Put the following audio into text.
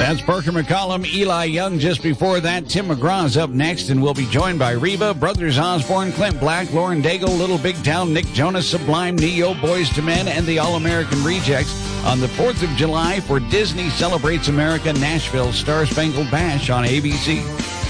That's Parker McCollum, Eli Young. Just before that, Tim McGraw is up next, and we'll be joined by Reba, Brothers Osborne, Clint Black, Lauren Daigle, Little Big Town, Nick Jonas, Sublime, Neo, Boys II Men, and the All-American Rejects on the 4th of July for Disney Celebrates America Nashville Star Spangled Bash on ABC.